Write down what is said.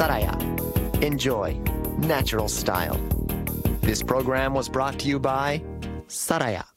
Saraya. Enjoy natural style. This program was brought to you by Saraya.